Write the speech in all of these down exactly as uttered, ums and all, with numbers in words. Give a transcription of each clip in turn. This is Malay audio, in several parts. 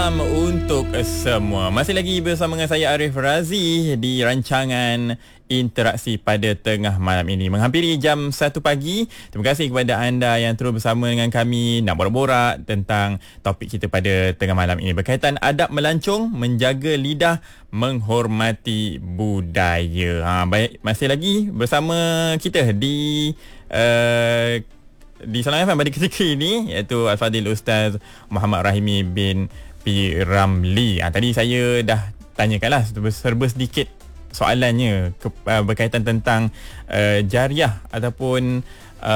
malam untuk semua. Masih lagi bersama dengan saya Arif Razi di rancangan Interaksi pada tengah malam ini. Menghampiri jam satu pagi. Terima kasih kepada anda yang terus bersama dengan kami nak borak-borak tentang topik kita pada tengah malam ini berkaitan adab melancong, menjaga lidah, menghormati budaya. Ha, baik, masih lagi bersama kita di uh, di Salam F M pada ketika ini, iaitu Al-Fadhil Ustaz Muhammad Rahimi bin P. Ramli. Ha, tadi saya dah tanyakanlah serba sedikit soalannya ke, uh, berkaitan tentang uh, jariah ataupun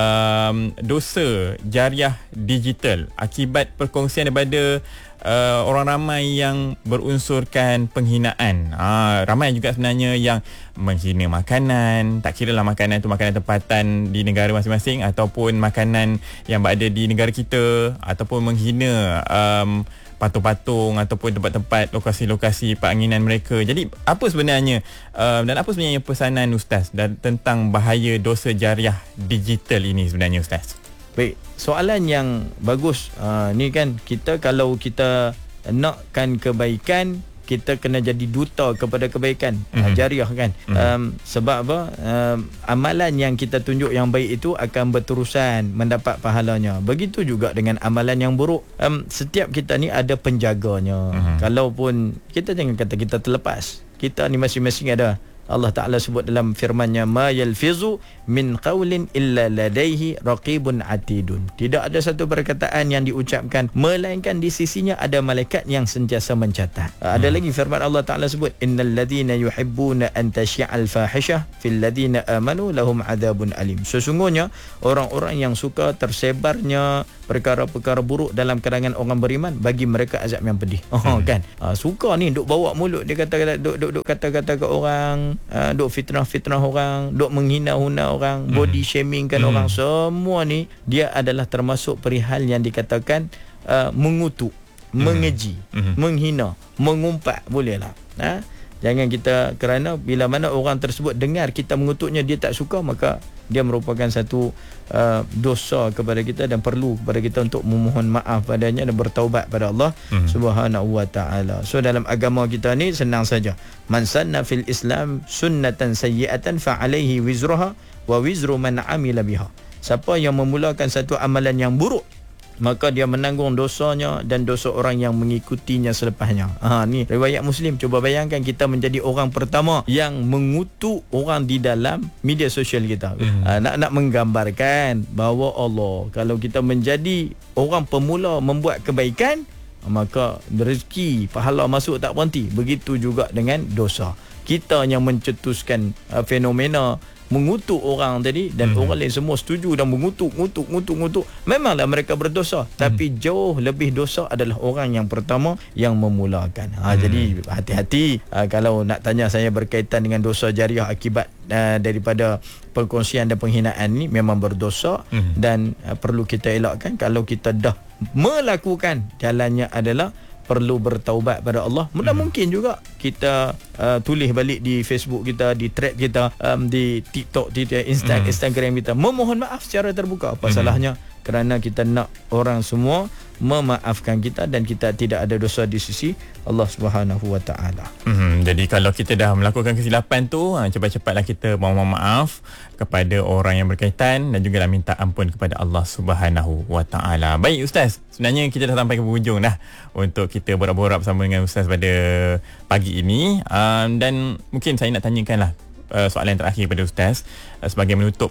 um, dosa jariah digital akibat perkongsian daripada Uh, orang ramai yang berunsurkan penghinaan. Ha, ramai juga sebenarnya yang menghina makanan, tak kira lah makanan itu makanan tempatan di negara masing-masing ataupun makanan yang berada di negara kita, ataupun menghina um, patung-patung ataupun tempat-tempat lokasi-lokasi penganginan mereka. Jadi apa sebenarnya uh, dan apa sebenarnya pesanan Ustaz dan tentang bahaya dosa jariah digital ini sebenarnya Ustaz? Baik, soalan yang bagus. Uh, ni kan kita kalau kita nakkan kebaikan, kita kena jadi duta kepada kebaikan, mm-hmm. uh, jariah kan. Mm-hmm. Um, sebab apa? Um, amalan yang kita tunjuk yang baik itu akan berterusan mendapat pahalanya. Begitu juga dengan amalan yang buruk. Um, setiap kita ni ada penjaganya. Mm-hmm. Kalaupun kita jangan kata kita terlepas. Kita ni masing-masing ada. Allah Ta'ala sebut dalam firman-Nya, ma yalfizu min qawlin illa ladaihi raqibun atidun. Tidak ada satu perkataan yang diucapkan melainkan di sisinya ada malaikat yang sentiasa mencatat. Hmm. Ada lagi firman Allah Ta'ala sebut, innal ladhina yuhibbuna an tasyi'al fahishah fil ladhina amanu lahum adabun alim. Sesungguhnya orang-orang yang suka tersebarnya perkara-perkara buruk dalam kalangan orang beriman, bagi mereka azab yang pedih. Oh hmm. kan. Ha, suka ni duk bawa mulut dia kata duk duk duk kata-kata ke orang, Uh, duk fitnah-fitnah orang, duk menghina-hina orang, mm. body shaming kan mm. orang. Semua ni dia adalah termasuk perihal yang dikatakan uh, mengutuk, mm. mengeji, mm. menghina, mengumpat. Boleh lah. Ha? Jangan kita, kerana bila mana orang tersebut dengar kita mengutuknya, dia tak suka, maka dia merupakan satu uh, dosa kepada kita dan perlu kepada kita untuk memohon maaf padanya dan bertaubat pada Allah hmm. Subhanahu wa ta'ala. So dalam agama kita ni senang saja. Man sanna fil Islam sunnatan sayyi'atan fa alaihi wizruha wa wizru man amila biha. Siapa yang memulakan satu amalan yang buruk, maka dia menanggung dosanya dan dosa orang yang mengikutinya selepasnya. Ha, ni riwayat Muslim. Cuba bayangkan kita menjadi orang pertama yang mengutuk orang di dalam media sosial kita. Mm. Ha, nak nak menggambarkan bahawa Allah, kalau kita menjadi orang pemula membuat kebaikan, maka rezeki pahala masuk tak berhenti. Begitu juga dengan dosa. Kita yang mencetuskan uh, fenomena mengutuk orang tadi, dan hmm. orang lain semua setuju dan mengutuk, ngutuk, ngutuk, ngutuk. Memanglah mereka berdosa, hmm. tapi jauh lebih dosa adalah orang yang pertama yang memulakan. Ha, hmm. Jadi hati-hati ha, kalau nak tanya saya berkaitan dengan dosa jariah akibat uh, daripada perkongsian dan penghinaan ni, memang berdosa hmm. dan uh, perlu kita elakkan. Kalau kita dah melakukan, jalannya adalah perlu bertaubat pada Allah. Mudah hmm. mungkin juga kita uh, tulis balik di Facebook kita, di thread kita, um, di TikTok, di Insta- hmm. Instagram kita, memohon maaf secara terbuka. Apa hmm. salahnya? Kerana kita nak orang semua memaafkan kita dan kita tidak ada dosa di sisi Allah Subhanahu wa taala. Hmm, jadi kalau kita dah melakukan kesilapan tu, ha, cepat-cepatlah kita mohon maaf kepada orang yang berkaitan dan juga minta ampun kepada Allah Subhanahu wa taala. Baik Ustaz, sebenarnya kita dah sampai ke hujung dah untuk kita borak-borak bersama dengan Ustaz pada pagi ini. Um, dan mungkin saya nak tanyakanlah uh, soalan terakhir kepada Ustaz uh, sebagai menutup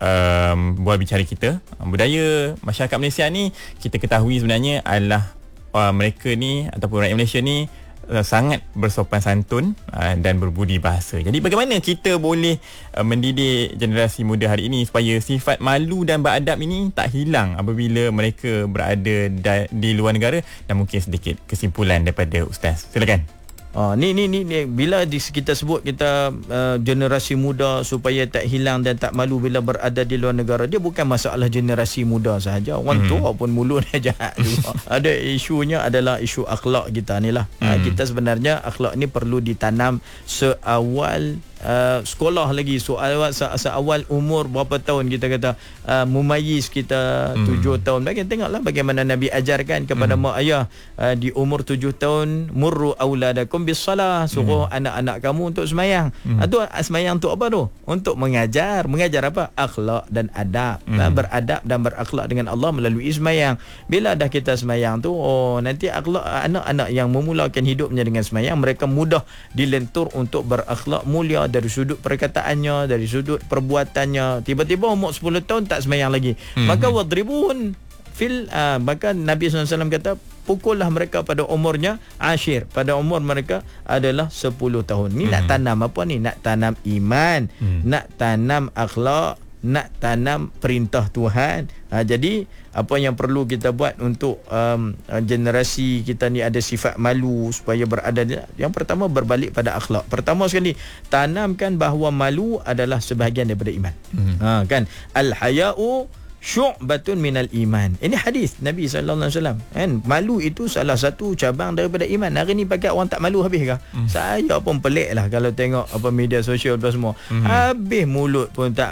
Um, buat bicara kita. Budaya masyarakat Malaysia ni kita ketahui sebenarnya adalah uh, mereka ni ataupun rakyat Malaysia ni uh, sangat bersopan santun uh, dan berbudi bahasa. Jadi bagaimana kita boleh uh, mendidik generasi muda hari ini supaya sifat malu dan beradab ini tak hilang apabila mereka berada da- di luar negara? Dan mungkin sedikit kesimpulan daripada Ustaz. Silakan. Ah, ni, ni ni ni bila di, kita sebut kita uh, generasi muda supaya tak hilang dan tak malu bila berada di luar negara, dia bukan masalah generasi muda sahaja. Orang hmm. tua pun mulut dia jahat juga. Ada isunya adalah isu akhlak kita ni lah. Hmm. Uh, kita sebenarnya akhlak ni perlu ditanam seawal uh, sekolah lagi, soal seawal umur berapa tahun kita kata uh, mumayyiz kita hmm. tujuh tahun. Bagaimana tengoklah bagaimana Nabi ajarkan kepada hmm. mak ayah uh, di umur tujuh tahun, murru auladakum bis-salah, suruh hmm. anak-anak kamu untuk semayang. Hmm. Itu semayang untuk apa tu? Untuk mengajar. Mengajar apa? Akhlak dan adab. Hmm. Beradab dan berakhlak dengan Allah melalui semayang. Bila dah kita semayang tu, oh nanti akhlak anak-anak yang memulakan hidupnya dengan semayang, mereka mudah dilentur untuk berakhlak mulia dari sudut perkataannya, dari sudut perbuatannya. Tiba-tiba umur sepuluh tahun tak semayang lagi. Hmm. Maka wadribun fil uh, maka Nabi sallallahu alaihi wasallam kata, pukullah mereka pada umurnya ashir, pada umur mereka adalah sepuluh tahun. Ni hmm. nak tanam apa ni? Nak tanam iman, hmm. nak tanam akhlak, nak tanam perintah Tuhan. Ha, jadi apa yang perlu kita buat untuk um, generasi kita ni ada sifat malu supaya berada, yang pertama berbalik pada akhlak. Pertama sekali, tanamkan bahawa malu adalah sebahagian daripada iman. Hmm. Ha, kan? Al-haya'u syu'batun minal iman. Ini hadis Nabi sallallahu alaihi wasallam, kan? Malu itu salah satu cabang daripada iman. Hari ni pakai orang tak malu habis ke? Mm. Saya pun pelik lah kalau tengok apa media sosial apa semua. Mm. Habis mulut pun tak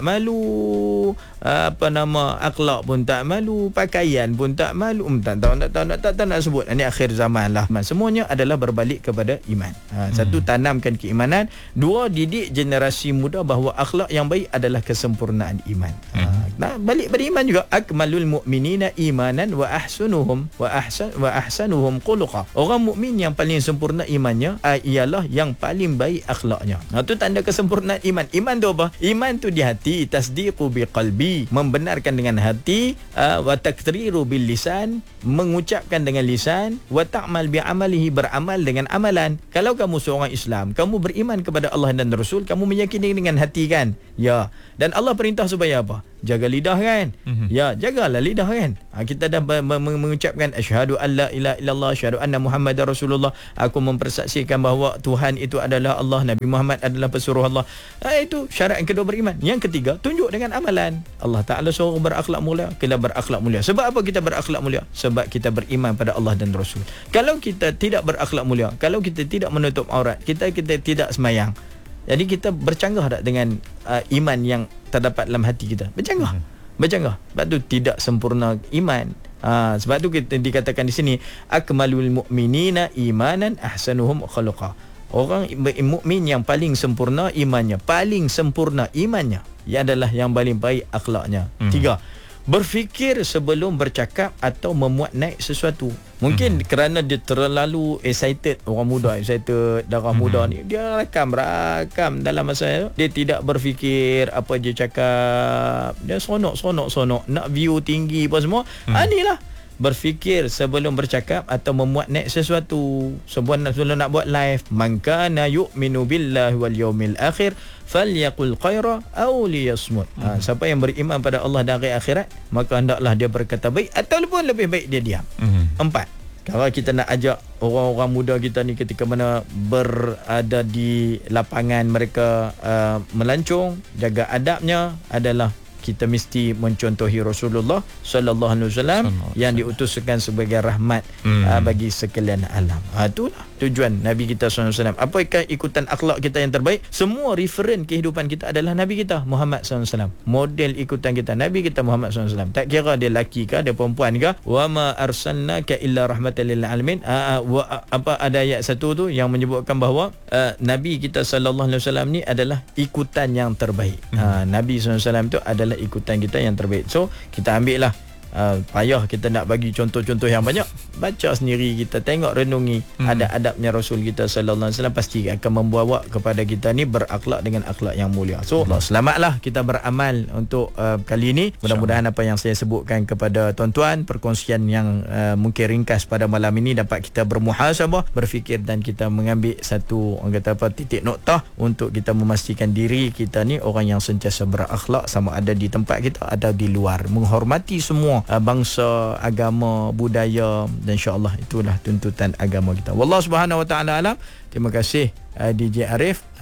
malu, apa nama, akhlak pun tak malu, pakaian pun tak malu. Hmm, tak tahu nak tahu nak tak tahu nak sebut. Ini akhir zaman lah. Semuanya adalah berbalik kepada iman. Ha, mm. Satu, tanamkan keimanan. Dua, didik generasi muda bahawa akhlak yang baik adalah kesempurnaan iman. Mm. Ha, nah, balik pada iman juga, akmalul mu'minina imanan wa ahsanuhum wa ahsan wa ahsanuhum khuluqa. Orang mukmin yang paling sempurna imannya uh, ialah yang paling baik akhlaknya. Nah, tu tanda kesempurnaan iman. Iman tu apa? Iman tu di hati, tasdiqu biqalbi, membenarkan dengan hati, uh, wa takriru bil lisan, mengucapkan dengan lisan, wa ta'mal bi amalihi, beramal dengan amalan. Kalau kamu seorang Islam, kamu beriman kepada Allah dan Rasul, kamu meyakini dengan hati, kan? Ya. Dan Allah perintah supaya apa? Jaga lidah, kan? Mm-hmm. Ya, jagalah lidah, kan? Ha, kita dah mengucapkan asyhadu an la ilaha illallah, asyhadu anna Muhammadar Rasulullah. Aku mempersaksikan bahawa Tuhan itu adalah Allah, Nabi Muhammad adalah pesuruh Allah. Ha, itu syarat yang kedua beriman. Yang ketiga, tunjuk dengan amalan. Allah Ta'ala suruh berakhlak mulia, kita berakhlak mulia. Sebab apa kita berakhlak mulia? Sebab kita beriman pada Allah dan Rasul. Kalau kita tidak berakhlak mulia, kalau kita tidak menutup aurat, kita kita tidak semayang, jadi kita bercanggah tak dengan uh, iman yang terdapat dalam hati kita? Bercanggah. Hmm. Bercanggah. Sebab tu tidak sempurna iman. Ha, sebab tu kita dikatakan di sini, akmalul mu'minina imanan ahsanuhum khuluqa. Orang mukmin yang paling sempurna imannya, paling sempurna imannya, ia adalah yang paling baik akhlaknya. Hmm. Tiga, berfikir sebelum bercakap atau memuat naik sesuatu. Mungkin hmm. kerana dia terlalu excited, orang muda excited, darah hmm. muda ni, dia rakam rakam dalam masa itu, dia tidak berfikir apa dia cakap, dia seronok seronok seronok nak view tinggi apa semua. hmm. Ha, inilah berfikir sebelum bercakap atau memuat naik sesuatu. Sebelum sebelum nak buat live, man kana yu'minu billahi wal yawmil akhir falyaqul khaira aw liyasmut. Ha, siapa yang beriman pada Allah dan hari akhirat, maka hendaklah dia berkata baik ataupun lebih baik dia diam. Mm-hmm. Empat, kalau kita nak ajak orang-orang muda kita ni ketika mana berada di lapangan mereka uh, melancong, jaga adabnya adalah kita mesti mencontohi Rasulullah sallallahu alaihi wasallam yang diutuskan sebagai rahmat hmm. uh, bagi sekalian alam. Ha, itulah tujuan Nabi kita sallallahu alaihi wasallam. Apakah ikutan akhlak kita yang terbaik? Semua referen kehidupan kita adalah Nabi kita Muhammad sallallahu alaihi wasallam. Model ikutan kita Nabi kita Muhammad sallallahu alaihi wasallam. Tak kira dia lelaki ke, dia perempuan ke. Wa ma arsalnaka illa rahmatan lil alamin. Uh, uh, apa ada ayat satu tu yang menyebutkan bahawa uh, Nabi kita sallallahu alaihi wasallam ni adalah ikutan yang terbaik. Hmm. Uh, Nabi sallallahu alaihi wasallam tu adalah ikutan kita yang terbaik. So kita ambil lah, uh, payah kita nak bagi contoh-contoh yang banyak, baca sendiri, kita tengok, renungi hmm. ada adabnya Rasul kita sallallahu alaihi wasallam, pasti akan membawa kepada kita ni berakhlak dengan akhlak yang mulia. So Allah, selamatlah kita beramal untuk uh, kali ini. Mudah-mudahan apa yang saya sebutkan kepada tuan-tuan, perkongsian yang uh, mungkin ringkas pada malam ini, dapat kita bermuhasabah, berfikir, dan kita mengambil satu, orang kata apa, titik noktah untuk kita memastikan diri kita ni orang yang sentiasa berakhlak, sama ada di tempat kita atau di luar, menghormati semua uh, bangsa, agama, budaya, dan insya-Allah itulah tuntutan agama kita. Wallahu subhanahu wa taala alam. Terima kasih uh, D J Arif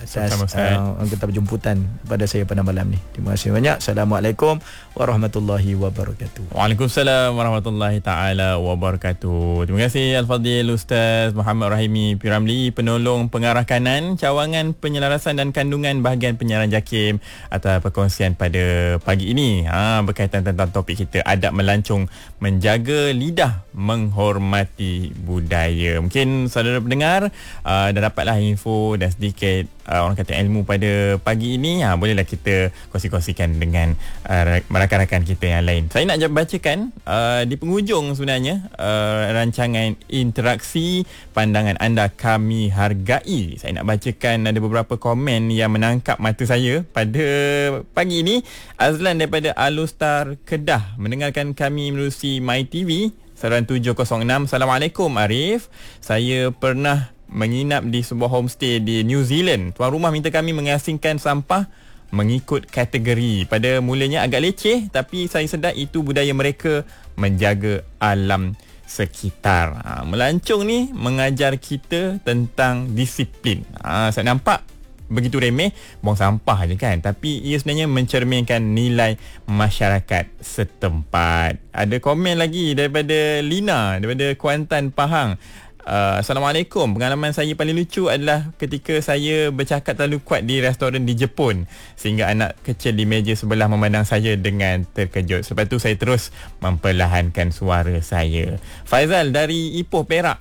atas uh, kata penjemputan pada saya pada malam ni. Terima kasih banyak. Assalamualaikum warahmatullahi wabarakatuh. Waalaikumsalam warahmatullahi taala wabarakatuh. Terima kasih Al-Fadhil Ustaz Muhammad Rahimi P. Ramli, penolong pengarah kanan cawangan penyelarasan dan kandungan bahagian penyiaran JAKIM, atas perkongsian pada pagi ini ha, berkaitan tentang topik kita, adab melancong menjaga lidah menghormati budaya. Mungkin saudara pendengar uh, dah dapatlah info dan sedikit uh, orang kata ilmu pada pagi ini. Ha, bolehlah kita kongsi-kongsikan dengan uh, rakan-rakan kita yang lain. Saya nak bacakan uh, di penghujung sebenarnya uh, rancangan interaksi pandangan anda kami hargai. Saya nak bacakan ada beberapa komen yang menangkap mata saya pada pagi ini. Azlan daripada Alustar Kedah mendengarkan kami menerusi MyTV saluran tujuh kosong enam. Assalamualaikum Arif. Saya pernah menginap di sebuah homestay di New Zealand. Tuan rumah minta kami mengasingkan sampah mengikut kategori. Pada mulanya agak leceh, tapi saya sedar itu budaya mereka menjaga alam sekitar. Ha, melancong ni mengajar kita tentang disiplin. Ha, saya nampak begitu remeh, buang sampah je kan, tapi ia sebenarnya mencerminkan nilai masyarakat setempat. Ada komen lagi daripada Lina daripada Kuantan, Pahang. Uh, Assalamualaikum. Pengalaman saya paling lucu adalah ketika saya bercakap terlalu kuat di restoran di Jepun sehingga anak kecil di meja sebelah memandang saya dengan terkejut. Selepas tu saya terus memperlahankan suara saya. Faizal dari Ipoh, Perak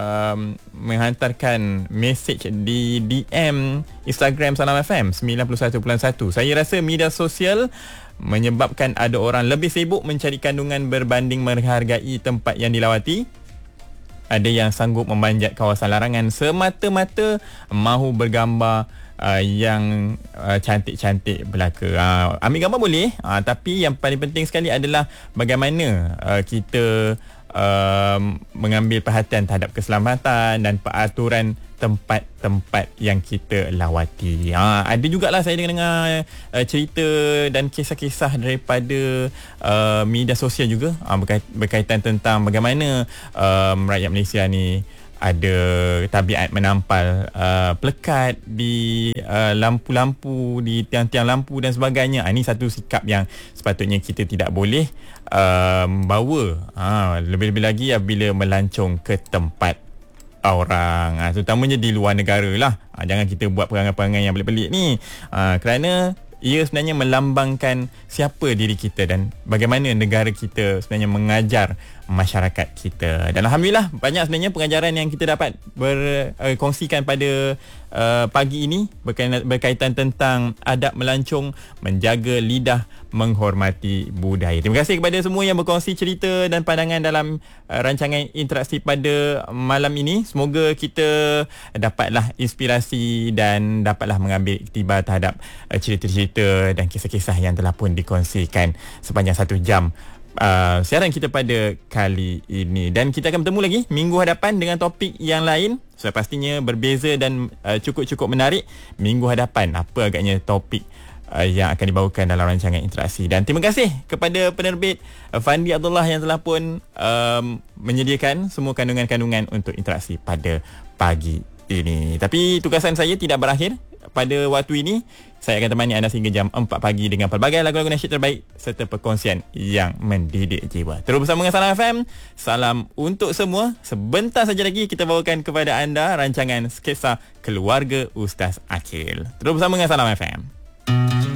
um, menghantarkan mesej di D M Instagram Salam F M sembilan puluh satu perpuluhan satu. Saya rasa media sosial menyebabkan ada orang lebih sibuk mencari kandungan berbanding menghargai tempat yang dilawati. Ada yang sanggup memanjat kawasan larangan semata-mata mahu bergambar uh, yang uh, cantik-cantik belaka. Uh, ambil gambar boleh, uh, tapi yang paling penting sekali adalah bagaimana uh, kita uh, mengambil perhatian terhadap keselamatan dan peraturan tempat-tempat yang kita lawati. Ha, ada jugalah saya dengar uh, cerita dan kisah-kisah daripada uh, media sosial juga uh, berkait, berkaitan tentang bagaimana um, rakyat Malaysia ni ada tabiat menampal uh, pelekat di uh, lampu-lampu, di tiang-tiang lampu dan sebagainya. Ha, ini satu sikap yang sepatutnya kita tidak boleh um, bawa. Ha, lebih-lebih lagi apabila melancong ke tempat orang, ha, terutamanya di luar negara lah. Ha, jangan kita buat perangai-perangai yang pelik-pelik ni, ha, kerana ia sebenarnya melambangkan siapa diri kita dan bagaimana negara kita sebenarnya mengajar masyarakat kita. Dan Alhamdulillah banyak sebenarnya pengajaran yang kita dapat berkongsikan uh, pada uh, pagi ini berkaitan, berkaitan tentang adab melancong menjaga lidah menghormati budaya. Terima kasih kepada semua yang berkongsi cerita dan pandangan dalam uh, rancangan interaksi pada malam ini. Semoga kita dapatlah inspirasi dan dapatlah mengambil iktibar terhadap uh, cerita-cerita dan kisah-kisah yang telah pun dikongsikan sepanjang satu jam Uh, siaran kita pada kali ini. Dan kita akan bertemu lagi minggu hadapan dengan topik yang lain. So pastinya berbeza dan uh, cukup-cukup menarik. Minggu hadapan apa agaknya topik uh, yang akan dibawakan dalam rancangan interaksi. Dan terima kasih kepada penerbit uh, Fandi Abdullah yang telah pun um, menyediakan semua kandungan-kandungan untuk interaksi pada pagi ini. Tapi tugasan saya tidak berakhir pada waktu ini. Saya akan temani anda sehingga jam empat pagi dengan pelbagai lagu-lagu nasyid terbaik serta perkongsian yang mendidik jiwa. Terus bersama dengan Salam F M. Salam untuk semua. Sebentar saja lagi kita bawakan kepada anda rancangan Sketsa Keluarga Ustaz Akil. Terus bersama dengan Salam F M.